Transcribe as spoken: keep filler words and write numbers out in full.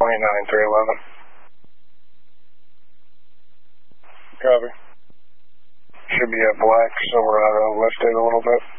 twenty-nine, three eleven. Copy. Should be at Black Silverado, lifted a little bit.